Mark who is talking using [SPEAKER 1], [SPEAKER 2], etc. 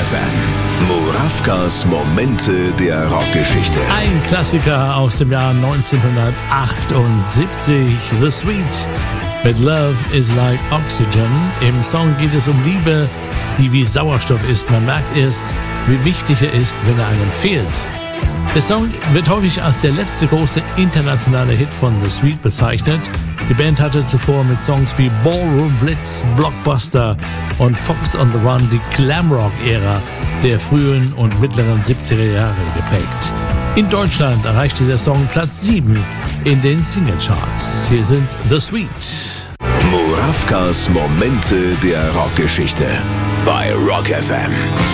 [SPEAKER 1] FM. Murawkas Momente der Rockgeschichte.
[SPEAKER 2] Ein Klassiker aus dem Jahr 1978, The Sweet mit Love is Like Oxygen. Im Song geht es um Liebe, die wie Sauerstoff ist. Man merkt erst, wie wichtig er ist, wenn er einem fehlt. Der Song wird häufig als der letzte große internationale Hit von The Sweet bezeichnet. Die Band hatte zuvor mit Songs wie Ballroom Blitz, Blockbuster und Fox on the Run die Glamrock-Ära der frühen und mittleren 70er Jahre geprägt. In Deutschland erreichte der Song Platz 7 in den Singlecharts. Hier sind The Sweet.
[SPEAKER 1] Murawkas Momente der Rockgeschichte bei Rock FM.